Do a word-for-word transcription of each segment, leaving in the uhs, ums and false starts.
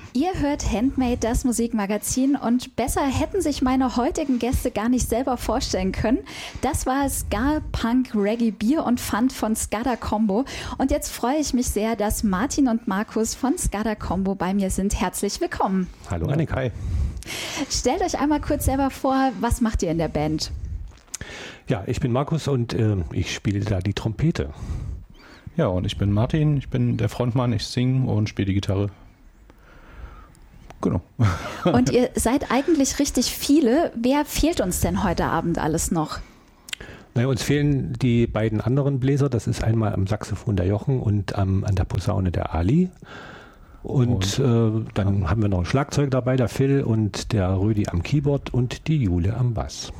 Ihr hört Handmade, das Musikmagazin, und besser hätten sich meine heutigen Gäste gar nicht selber vorstellen können. Das war Ska, Punk, Reggae, Bier und Fun von Ska Combo. Und jetzt freue ich mich sehr, dass Martin und Markus von Ska Combo bei mir sind. Herzlich willkommen. Hallo Annik, hi. Stellt euch einmal kurz selber vor, was macht ihr in der Band? Ja, ich bin Markus und äh, ich spiele da die Trompete. Ja, und ich bin Martin, ich bin der Frontmann, ich singe und spiele die Gitarre. Genau. Und ihr seid eigentlich richtig viele. Wer fehlt uns denn heute Abend alles noch? Naja, uns fehlen die beiden anderen Bläser. Das ist einmal am Saxophon der Jochen und ähm, an der Posaune der Ali. Und, und äh, dann haben wir noch ein Schlagzeug dabei, der Phil, und der Rödi am Keyboard und die Jule am Bass.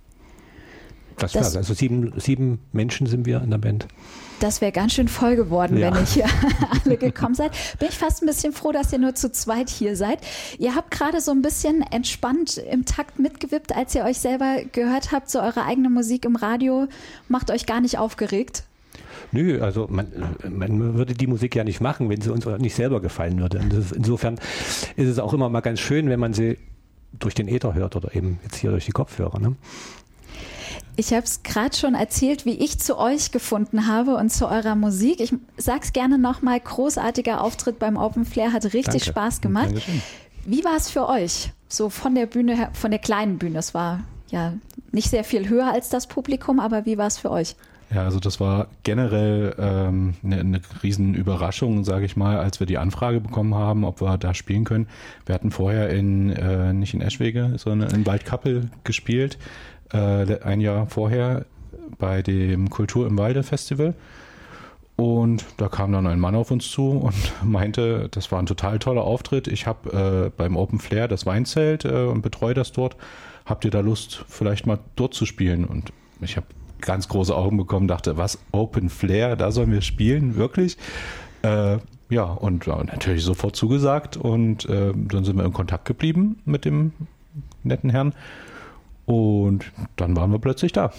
Das, das war's. Also sieben, sieben Menschen sind wir in der Band. Das wäre ganz schön voll geworden, ja, wenn ihr hier alle gekommen seid. Bin ich fast ein bisschen froh, dass ihr nur zu zweit hier seid. Ihr habt gerade so ein bisschen entspannt im Takt mitgewippt, als ihr euch selber gehört habt, so eure eigene Musik im Radio. Macht euch gar nicht aufgeregt? Nö, also man, man würde die Musik ja nicht machen, wenn sie uns nicht selber gefallen würde. Und das, insofern ist es auch immer mal ganz schön, wenn man sie durch den Äther hört oder eben jetzt hier durch die Kopfhörer, ne? Ich habe es gerade schon erzählt, wie ich zu euch gefunden habe und zu eurer Musik. Ich sag's gerne nochmal, großartiger Auftritt beim Open Flair, hat richtig Danke. Spaß gemacht. Dankeschön. Wie war es für euch? So von der Bühne her, von der kleinen Bühne. Es war ja nicht sehr viel höher als das Publikum, aber wie war es für euch? Ja, also das war generell ähm, eine, eine riesen Überraschung, sage ich mal, als wir die Anfrage bekommen haben, ob wir da spielen können. Wir hatten vorher in, äh, nicht in Eschwege, sondern in Waldkappel gespielt. Ein Jahr vorher bei dem Kultur im Walde Festival, und da kam dann ein Mann auf uns zu und meinte, das war ein total toller Auftritt, ich habe äh, beim Open Flair das Weinzelt äh, und betreue das dort, habt ihr da Lust vielleicht mal dort zu spielen? Und ich habe ganz große Augen bekommen, dachte, was, Open Flair, da sollen wir spielen, wirklich? Äh, ja, und ja, natürlich sofort zugesagt, und äh, dann sind wir in Kontakt geblieben mit dem netten Herrn. Und dann waren wir plötzlich da.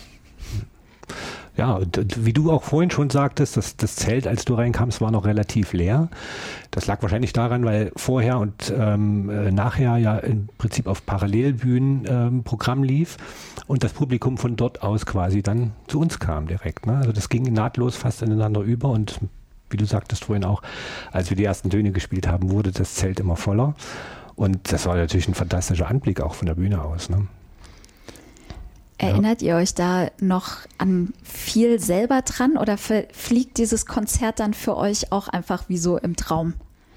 Ja, und wie du auch vorhin schon sagtest, das, das Zelt, als du reinkamst, war noch relativ leer. Das lag wahrscheinlich daran, weil vorher und ähm, nachher ja im Prinzip auf Parallelbühnen ähm, Programm lief und das Publikum von dort aus quasi dann zu uns kam direkt. Ne? Also das ging nahtlos fast ineinander über, und wie du sagtest vorhin auch, als wir die ersten Töne gespielt haben, wurde das Zelt immer voller. Und das war natürlich ein fantastischer Anblick auch von der Bühne aus, ne? Erinnert ihr euch da noch an viel selber dran, oder fliegt dieses Konzert dann für euch auch einfach wie so im Traum?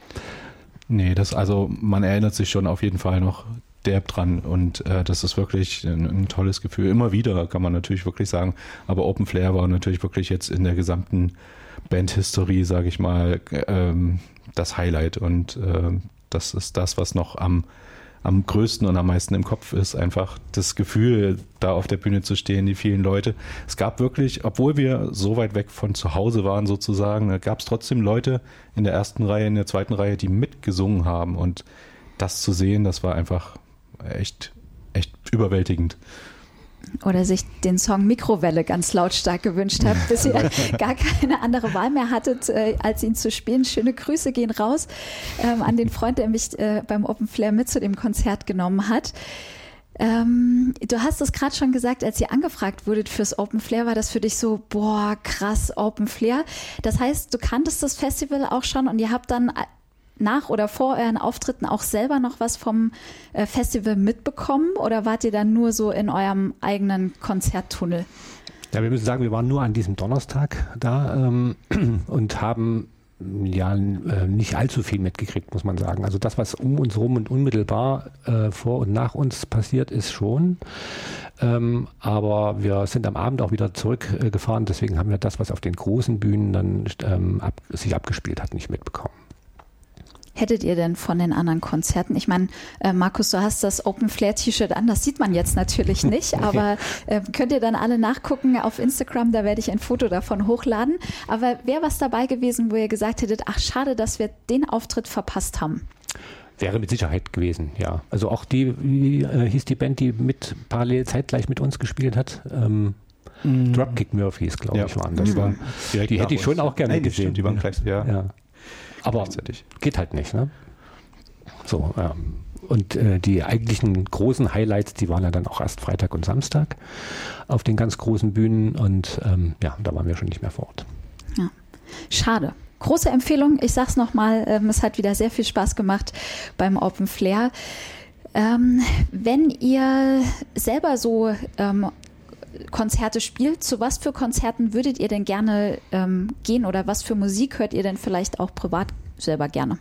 Nee, das, also man erinnert sich schon auf jeden Fall noch derb dran, und äh, das ist wirklich ein, ein tolles Gefühl. Immer wieder, kann man natürlich wirklich sagen, aber Open Flair war natürlich wirklich jetzt in der gesamten Bandhistorie, sage ich mal, ähm, das Highlight, und äh, das ist das, was noch am am größten und am meisten im Kopf ist, einfach das Gefühl, da auf der Bühne zu stehen, die vielen Leute. Es gab wirklich, obwohl wir so weit weg von zu Hause waren sozusagen, da gab es trotzdem Leute in der ersten Reihe, in der zweiten Reihe, die mitgesungen haben, und das zu sehen, das war einfach echt, echt überwältigend. Oder sich den Song Mikrowelle ganz lautstark gewünscht habt, bis ihr gar keine andere Wahl mehr hattet, äh, als ihn zu spielen. Schöne Grüße gehen raus ähm, an den Freund, der mich äh, beim Open Flair mit zu dem Konzert genommen hat. Ähm, du hast es gerade schon gesagt, als ihr angefragt wurdet fürs Open Flair, war das für dich so, boah, krass, Open Flair. Das heißt, du kanntest das Festival auch schon, und ihr habt dann nach oder vor euren Auftritten auch selber noch was vom äh, Festival mitbekommen, oder wart ihr dann nur so in eurem eigenen Konzerttunnel? Ja, wir müssen sagen, wir waren nur an diesem Donnerstag da ähm, und haben ja äh, nicht allzu viel mitgekriegt, muss man sagen. Also das, was um uns rum und unmittelbar äh, vor und nach uns passiert ist, schon. Ähm, aber wir sind am Abend auch wieder zurückgefahren, deswegen haben wir das, was auf den großen Bühnen dann ähm, ab, sich abgespielt hat, nicht mitbekommen. Hättet ihr denn von den anderen Konzerten, ich meine, äh, Markus, du hast das Open Flair T-Shirt an, das sieht man jetzt natürlich nicht, aber äh, könnt ihr dann alle nachgucken auf Instagram, da werde ich ein Foto davon hochladen. Aber wäre was dabei gewesen, wo ihr gesagt hättet, ach schade, dass wir den Auftritt verpasst haben? Wäre mit Sicherheit gewesen, ja. Also auch die, wie äh, hieß die Band, die mit parallel zeitgleich mit uns gespielt hat? Ähm, mm. Dropkick Murphys, glaube ja. ich, waren das. Die, waren die hätte ich schon auch gerne Nein, gesehen. Die waren gleich, ja. ja. Aber geht halt nicht, ne? So, ähm, und äh, die eigentlichen großen Highlights, die waren ja dann auch erst Freitag und Samstag auf den ganz großen Bühnen und ähm, ja, da waren wir schon nicht mehr vor Ort. Ja. Schade. Große Empfehlung, ich sag's nochmal, ähm, es hat wieder sehr viel Spaß gemacht beim Open Flair. Ähm, wenn ihr selber so ähm, Konzerte spielt, zu was für Konzerten würdet ihr denn gerne ähm, gehen oder was für Musik hört ihr denn vielleicht auch privat selber gerne?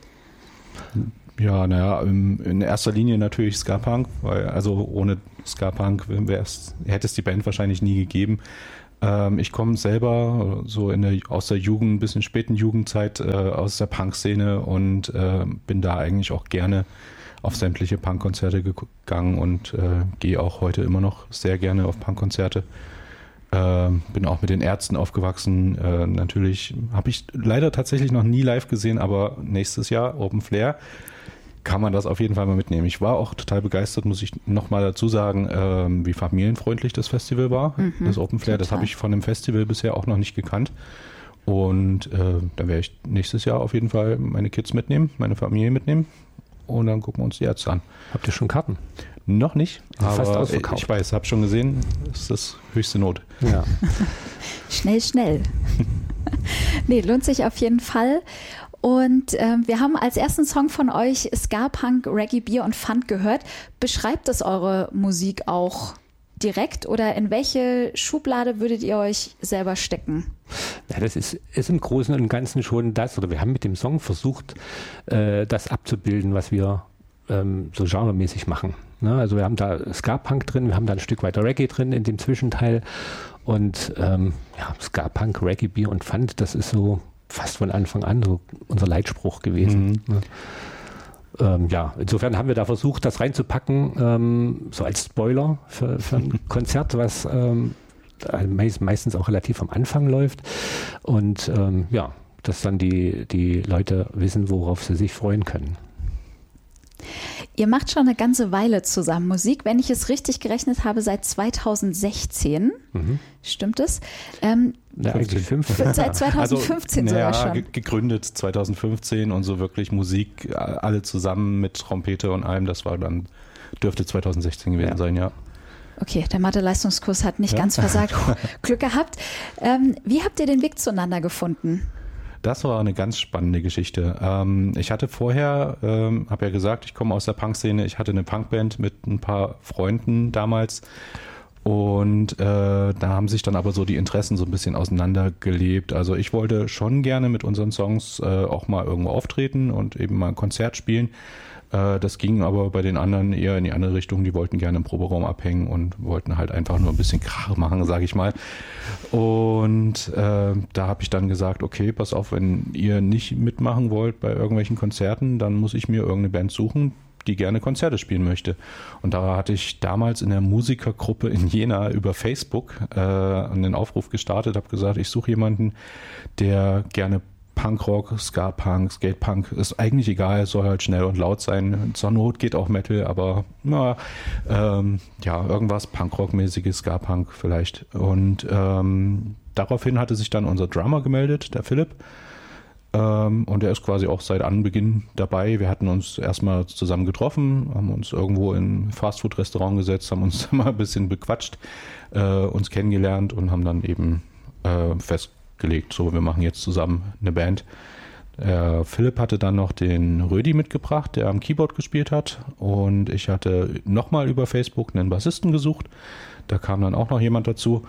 Ja, naja, in erster Linie natürlich Ska-Punk, weil also ohne Ska-Punk hätte es die Band wahrscheinlich nie gegeben. Ähm, ich komme selber so in der, aus der Jugend, ein bisschen späten Jugendzeit, äh, aus der Punk-Szene und äh, bin da eigentlich auch gerne auf sämtliche Punk-Konzerte gegangen und äh, gehe auch heute immer noch sehr gerne auf Punk-Konzerte. Äh, bin auch mit den Ärzten aufgewachsen. Äh, natürlich habe ich leider tatsächlich noch nie live gesehen, aber nächstes Jahr Open Flair kann man das auf jeden Fall mal mitnehmen. Ich war auch total begeistert, muss ich nochmal dazu sagen, äh, wie familienfreundlich das Festival war, mhm, das Open Flair. Total. Das habe ich von dem Festival bisher auch noch nicht gekannt. Und äh, da werde ich nächstes Jahr auf jeden Fall meine Kids mitnehmen, meine Familie mitnehmen. Und dann gucken wir uns die Ärzte an. Habt ihr schon Karten? Noch nicht, aber fast ausverkauft. Ich weiß, habe schon gesehen, das ist das höchste Not. Ja. Schnell, schnell. Nee, lohnt sich auf jeden Fall. Und ähm, wir haben als ersten Song von euch Ska, Punk, Reggae, Bier und Pfand gehört. Beschreibt das eure Musik auch direkt oder in welche Schublade würdet ihr euch selber stecken? Ja, das ist, ist im Großen und Ganzen schon das, oder wir haben mit dem Song versucht, äh, das abzubilden, was wir ähm, so genremäßig machen. Ne? Also wir haben da Ska-Punk drin, wir haben da ein Stück weiter Reggae drin in dem Zwischenteil und ähm, ja, Ska-Punk, Reggae, Bier und Pfand, das ist so fast von Anfang an so unser Leitspruch gewesen. Mhm. Ne? Ähm, ja, insofern haben wir da versucht, das reinzupacken, ähm, so als Spoiler für, für ein Konzert, was ähm, meistens auch relativ am Anfang läuft. Und ähm, ja, dass dann die, die Leute wissen, worauf sie sich freuen können. Ihr macht schon eine ganze Weile zusammen Musik, wenn ich es richtig gerechnet habe, seit zweitausendsechzehn. Mhm. Stimmt es? Ähm, ja, eigentlich fünfzehn. Seit zweitausendfünfzehn also, sogar ja, schon. Gegründet zweitausendfünfzehn und so wirklich Musik alle zusammen mit Trompete und allem, das war dann, dürfte zweitausendsechzehn gewesen ja. sein, ja. Okay, der Mathe-Leistungskurs hat nicht ja. ganz versagt. Glück gehabt. Ähm, wie habt ihr den Weg zueinander gefunden? Das war eine ganz spannende Geschichte. Ähm, ich hatte vorher, ähm, habe ja gesagt, ich komme aus der Punk-Szene, ich hatte eine Punkband mit ein paar Freunden damals und äh, da haben sich dann aber so die Interessen so ein bisschen auseinandergelebt. Also ich wollte schon gerne mit unseren Songs äh, auch mal irgendwo auftreten und eben mal ein Konzert spielen. Äh, das ging aber bei den anderen eher in die andere Richtung. Die wollten gerne im Proberaum abhängen und wollten halt einfach nur ein bisschen Krach machen, sage ich mal. Und äh, da habe ich dann gesagt, okay, pass auf, wenn ihr nicht mitmachen wollt bei irgendwelchen Konzerten, dann muss ich mir irgendeine Band suchen, die gerne Konzerte spielen möchte. Und da hatte ich damals in der Musikergruppe in Jena über Facebook äh, einen Aufruf gestartet, habe gesagt, ich suche jemanden, der gerne Punkrock, Ska-Punk, Skate-Punk, ist eigentlich egal, es soll halt schnell und laut sein. Zur Not geht auch Metal, aber na, ähm, ja, irgendwas Punkrock-mäßiges, Ska-Punk vielleicht. Und ähm, daraufhin hatte sich dann unser Drummer gemeldet, der Philipp. Ähm, und er ist quasi auch seit Anbeginn dabei. Wir hatten uns erstmal zusammen getroffen, haben uns irgendwo in ein Fastfood-Restaurant gesetzt, haben uns mal ein bisschen bequatscht, äh, uns kennengelernt und haben dann eben äh, festgestellt, gelegt. So, wir machen jetzt zusammen eine Band. Äh, Philipp hatte dann noch den Rödi mitgebracht, der am Keyboard gespielt hat und ich hatte nochmal über Facebook einen Bassisten gesucht. Da kam dann auch noch jemand dazu.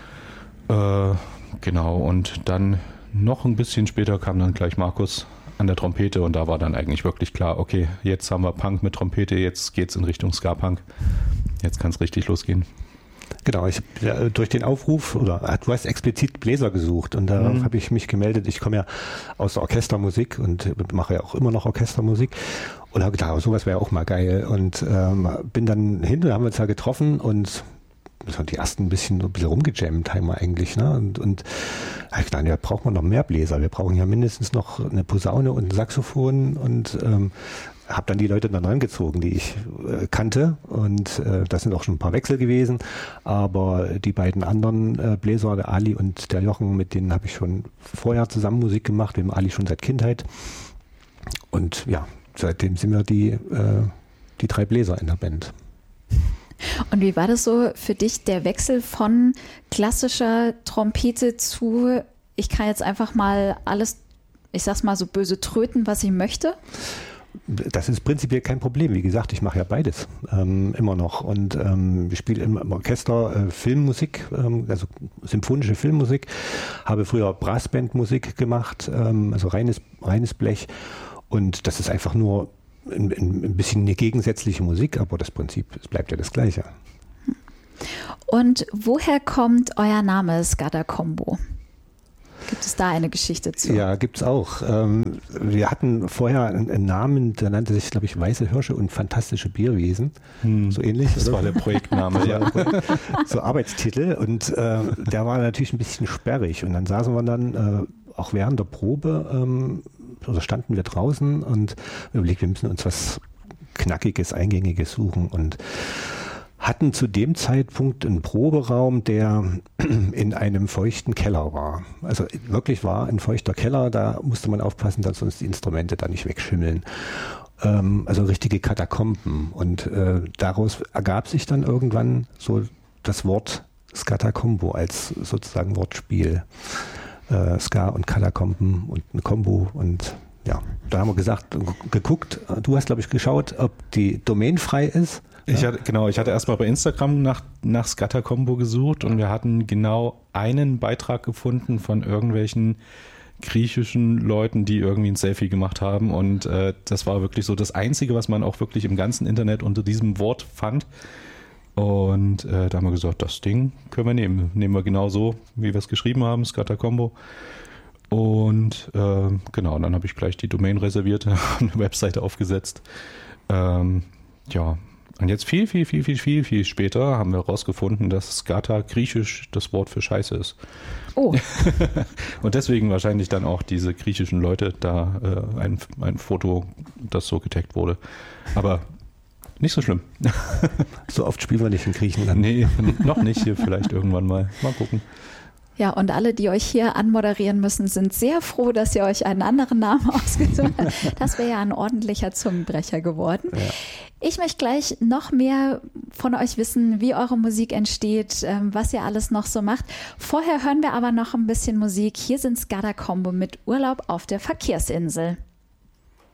Äh, genau, und dann noch ein bisschen später kam dann gleich Markus an der Trompete und da war dann eigentlich wirklich klar, okay, jetzt haben wir Punk mit Trompete, jetzt geht's in Richtung Ska-Punk. Jetzt kann es richtig losgehen. Genau, ich ja, durch den Aufruf, oder du hast explizit Bläser gesucht und da mhm. habe ich mich gemeldet. Ich komme ja aus der Orchestermusik und mache ja auch immer noch Orchestermusik und habe gedacht, sowas wäre auch mal geil und ähm, bin dann hin, da haben wir uns ja getroffen und so die ersten ein bisschen, ein bisschen rumgejammt haben wir eigentlich, ne? Und, und ich dachte, ja, braucht man noch mehr Bläser. Wir brauchen ja mindestens noch eine Posaune und ein Saxophon und ähm, habe dann die Leute dann rangezogen, die ich äh, kannte und äh, das sind auch schon ein paar Wechsel gewesen, aber die beiden anderen äh, Bläser, der Ali und der Jochen, mit denen habe ich schon vorher zusammen Musik gemacht, wir haben Ali schon seit Kindheit und ja, seitdem sind wir die, äh, die drei Bläser in der Band. Und wie war das so für dich, der Wechsel von klassischer Trompete zu, ich kann jetzt einfach mal alles, ich sag's mal so böse, tröten, was ich möchte? Das ist prinzipiell kein Problem. Wie gesagt, ich mache ja beides ähm, immer noch. Und ähm, ich spiele im, im Orchester äh, Filmmusik, ähm, also symphonische Filmmusik, habe früher Brassbandmusik gemacht, ähm, also reines, reines Blech. Und das ist einfach nur ein, ein bisschen eine gegensätzliche Musik, aber das Prinzip, es bleibt ja das Gleiche. Und woher kommt euer Name Skada Combo? Gibt es da eine Geschichte zu? Ja, gibt es auch. Ähm, wir hatten vorher einen, einen Namen, der nannte sich, glaube ich, Weiße Hirsche und fantastische Bierwesen. Hm. So ähnlich. Das oder? war der Projektname, ja. So Arbeitstitel. Und äh, der war natürlich ein bisschen sperrig. Und dann saßen wir dann äh, auch während der Probe, ähm, oder standen wir draußen und überlegt, wir müssen uns was Knackiges, Eingängiges suchen. Und hatten zu dem Zeitpunkt einen Proberaum, der in einem feuchten Keller war. Also wirklich war ein feuchter Keller, da musste man aufpassen, dass uns die Instrumente da nicht wegschimmeln. Ähm, also richtige Katakomben. Und äh, daraus ergab sich dann irgendwann so das Wort Skada Combo als sozusagen Wortspiel. Äh, Ska und Katakomben und eine Combo und ja, da haben wir gesagt, geguckt, du hast glaube ich geschaut, ob die Domain frei ist. Ich hatte, genau, ich hatte erstmal bei Instagram nach, nach Skada Combo gesucht und wir hatten genau einen Beitrag gefunden von irgendwelchen griechischen Leuten, die irgendwie ein Selfie gemacht haben und äh, das war wirklich so das Einzige, was man auch wirklich im ganzen Internet unter diesem Wort fand. Und äh, da haben wir gesagt, das Ding können wir nehmen. Nehmen wir genau so, wie wir es geschrieben haben, Skada Combo. Und äh, genau, dann habe ich gleich die Domain reserviert, eine Webseite aufgesetzt. Ähm, ja, und jetzt viel, viel, viel, viel, viel, viel später haben wir herausgefunden, dass Skata griechisch das Wort für Scheiße ist. Oh. Und deswegen wahrscheinlich dann auch diese griechischen Leute da äh, ein, ein Foto, das so getaggt wurde. Aber nicht so schlimm. So oft spielen wir nicht in Griechenland. Nee, noch nicht. Hier vielleicht irgendwann mal. Mal gucken. Ja, und alle, die euch hier anmoderieren müssen, sind sehr froh, dass ihr euch einen anderen Namen ausgesucht habt. Das wäre ja ein ordentlicher Zungenbrecher geworden. Ja. Ich möchte gleich noch mehr von euch wissen, wie eure Musik entsteht, was ihr alles noch so macht. Vorher hören wir aber noch ein bisschen Musik. Hier sind Skada Combo mit Urlaub auf der Verkehrsinsel.